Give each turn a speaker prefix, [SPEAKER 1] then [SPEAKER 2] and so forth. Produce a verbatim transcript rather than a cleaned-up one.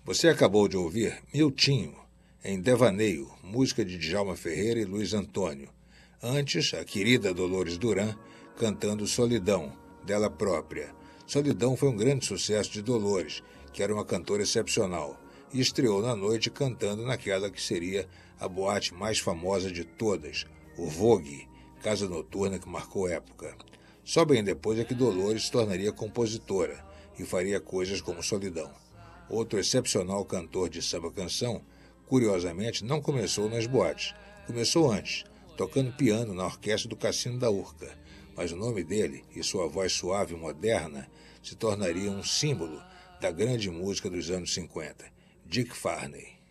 [SPEAKER 1] Você acabou de ouvir Miltinho, em Devaneio, música de Djalma Ferreira e Luiz Antônio. Antes, a querida Dolores Duran, cantando Solidão, dela própria. Solidão foi um grande sucesso de Dolores, que era uma cantora excepcional, e estreou na noite cantando naquela que seria a boate mais famosa de todas, o Vogue, casa noturna que marcou época. Só bem depois é que Dolores se tornaria compositora e faria coisas como Solidão. Outro excepcional cantor de samba-canção, curiosamente, não começou nas boates. Começou antes, tocando piano na orquestra do Cassino da Urca, mas o nome dele e sua voz suave e moderna se tornariam um símbolo da grande música dos anos cinquenta, Dick Farney.